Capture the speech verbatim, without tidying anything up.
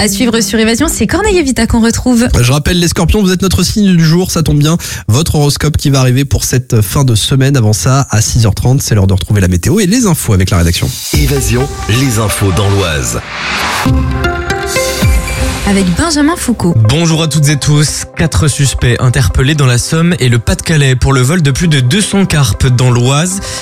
À suivre sur Évasion, c'est Corneille et Vita qu'on retrouve. Je rappelle les scorpions, vous êtes notre signe du jour, ça tombe bien. Votre horoscope qui va arriver pour cette fin de semaine. Avant ça, à six heures trente, c'est l'heure de retrouver la météo et les infos avec la rédaction. Évasion, les infos dans l'Oise. Avec Benjamin Foucault. Bonjour à toutes et tous. Quatre suspects interpellés dans la Somme et le Pas-de-Calais pour le vol de plus de deux cents carpes dans l'Oise.